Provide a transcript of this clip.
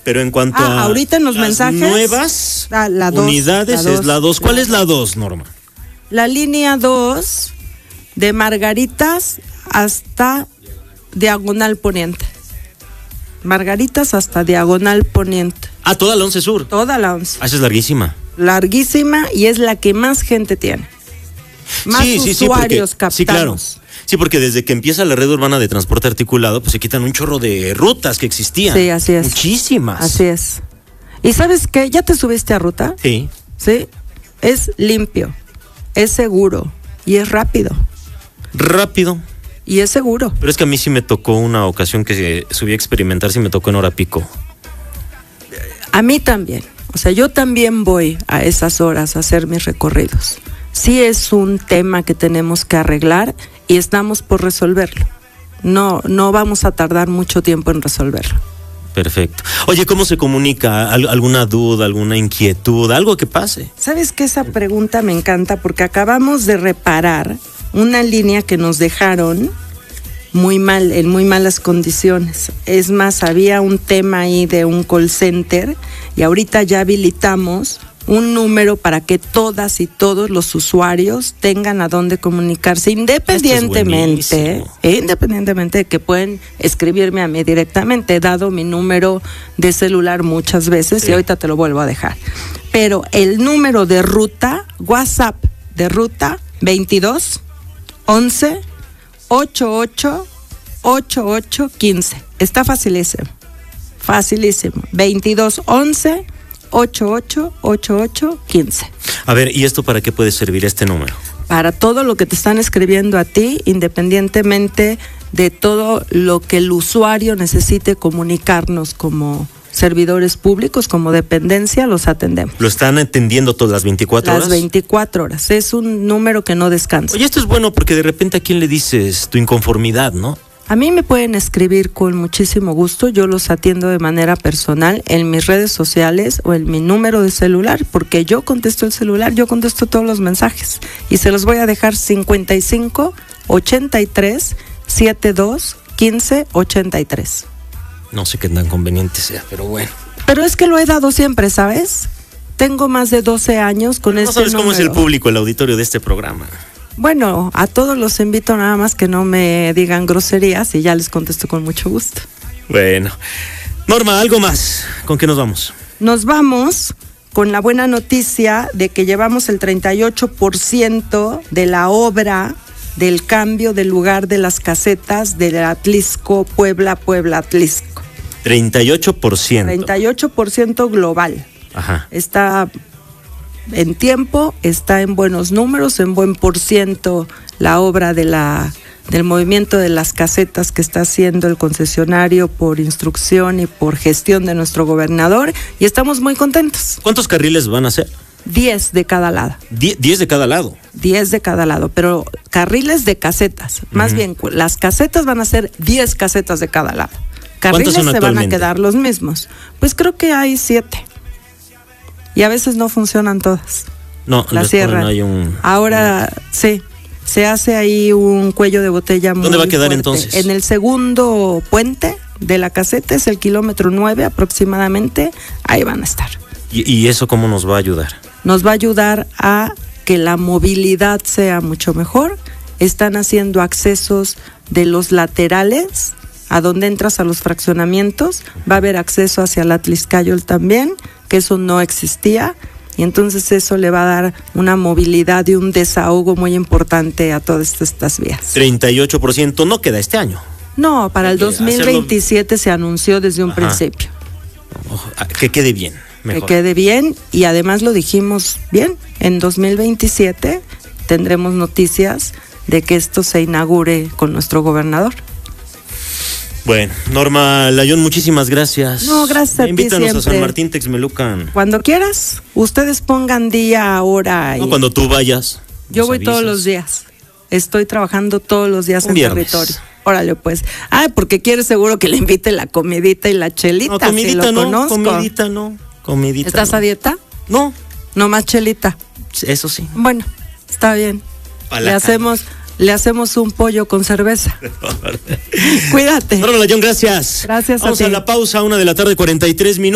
Pero en cuanto a ahorita en los mensajes nuevas la unidades es la 2. ¿Cuál es la 2, Norma? La línea 2 de Margaritas hasta Diagonal Poniente. Margaritas hasta Diagonal Poniente. Toda la 11 Sur. Toda la 11. Esa es larguísima. Larguísima, y es la que más gente tiene. Más usuarios captamos. Sí, claro. Sí, porque desde que empieza la red urbana de transporte articulado, pues se quitan un chorro de rutas que existían. Sí, así es. Muchísimas. Así es. ¿Y sabes qué? ¿Ya te subiste a ruta? Sí. Sí. Es limpio, es seguro y es rápido. Rápido. Y es seguro. Pero es que a mí sí me tocó una ocasión que subí a experimentar, sí me tocó en hora pico. A mí también. O sea, yo también voy a esas horas a hacer mis recorridos. Sí es un tema que tenemos que arreglar y estamos por resolverlo. No vamos a tardar mucho tiempo en resolverlo. Perfecto. Oye, ¿cómo se comunica? ¿Alguna duda, alguna inquietud, algo que pase? ¿Sabes qué? Esa pregunta me encanta porque acabamos de reparar una línea que nos dejaron muy mal, en muy malas condiciones. Es más, había un tema ahí de un call center y ahorita ya habilitamos un número para que todas y todos los usuarios tengan a dónde comunicarse, independientemente de que pueden escribirme a mí directamente. He dado mi número de celular muchas veces, sí, y ahorita te lo vuelvo a dejar. Pero el número de ruta, WhatsApp de ruta, 22 11 88 88 15. Está facilísimo. 22 11 88 88 15. A ver, ¿y esto para qué puede servir este número? Para todo lo que te están escribiendo a ti, independientemente de todo lo que el usuario necesite comunicarnos como servidores públicos, como dependencia, los atendemos. ¿Lo están atendiendo todas las 24 horas? Las 24 horas. Es un número que no descansa. Oye, esto es bueno porque de repente a quién le dices tu inconformidad, ¿no? A mí me pueden escribir con muchísimo gusto, yo los atiendo de manera personal en mis redes sociales o en mi número de celular, porque yo contesto el celular, yo contesto todos los mensajes y se los voy a dejar 55 83 72 15 83. No sé qué tan conveniente sea, pero bueno. Pero es que lo he dado siempre, ¿sabes? Tengo más de 12 años con este número. No sabes cómo es el público, el auditorio de este programa. Bueno, a todos los invito, nada más que no me digan groserías y ya les contesto con mucho gusto. Bueno. Norma, algo más. ¿Con qué nos vamos? Nos vamos con la buena noticia de que llevamos el 38% de la obra del cambio del lugar de las casetas del Atlixco, Puebla-Atlisco. 38%. 38% global. Ajá. Está en tiempo, está en buenos números, en buen porciento la obra del movimiento de las casetas que está haciendo el concesionario por instrucción y por gestión de nuestro gobernador, y estamos muy contentos. ¿Cuántos carriles van a ser? 10 de cada lado. 10 de cada lado. 10 de cada lado, pero carriles de casetas. Más bien, las casetas van a ser 10 casetas de cada lado. Carriles se van a quedar los mismos. Pues creo que hay 7. Y a veces no funcionan todas. No, la cierran. No hay un... Ahora sí, se hace ahí un cuello de botella muy ¿Dónde va a quedar fuerte. Entonces? En el segundo puente de la caseta, es el kilómetro 9 aproximadamente, ahí van a estar. ¿Y eso cómo nos va a ayudar? Nos va a ayudar a que la movilidad sea mucho mejor. Están haciendo accesos de los laterales, a donde entras a los fraccionamientos, va a haber acceso hacia la Atlixcayol también, que eso no existía, y entonces eso le va a dar una movilidad y un desahogo muy importante a todas estas vías. 38% no queda este año. No, para el 2027 se anunció desde un principio. Que quede bien, mejor. Que quede bien, y además lo dijimos bien, en 2027 tendremos noticias de que esto se inaugure con nuestro gobernador. Bueno, Norma Layón, muchísimas gracias. No, gracias a ti. Invítanos siempre. a San Martín Texmelucan. Cuando quieras, ustedes pongan día, hora. No, cuando tú vayas. Yo voy todos los días. Estoy trabajando todos los días en territorio. Órale, pues. Porque quieres seguro que le invite la comidita y la chelita. No, comidita si lo no, conozco. comidita no, comidita. ¿Estás no. a dieta? No. No más chelita. Eso sí. Bueno, está bien. Le hacemos un pollo con cerveza. Cuídate. Norma Layón, gracias. Gracias a ti. Vamos a la pausa, 1:43 p.m.